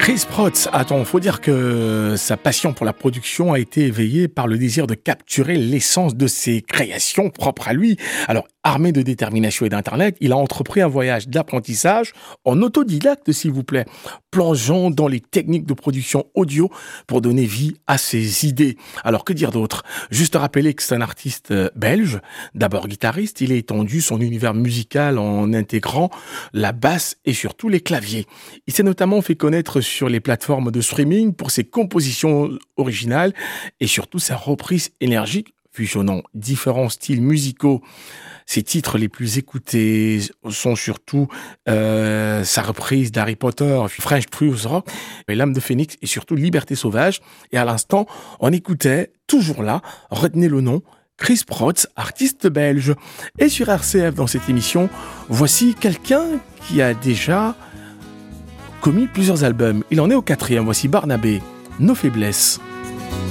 Chris Protz, attends, faut dire que sa passion pour la production a été éveillée par le désir de capturer l'essence de ses créations propres à lui. Alors, armé de détermination et d'Internet, il a entrepris un voyage d'apprentissage en autodidacte, s'il vous plaît, plongeant dans les techniques de production audio pour donner vie à ses idées. Alors, que dire d'autre ? Juste rappeler que c'est un artiste belge, d'abord guitariste, il a étendu son univers musical en intégrant la basse et surtout les claviers. Il s'est notamment fait connaître sur les plateformes de streaming pour ses compositions originales et surtout sa reprise énergique, fusionnant différents styles musicaux. Ses titres les plus écoutés sont surtout sa reprise d'Harry Potter, French Cruise Rock, L'âme de Phénix et surtout Liberté sauvage. Et à l'instant, on écoutait, toujours là, retenez le nom, Chris Protz, artiste belge. Et sur RCF, dans cette émission, voici quelqu'un qui a déjà commis plusieurs albums. Il en est au 4e. Voici Barnabé, Nos faiblesses.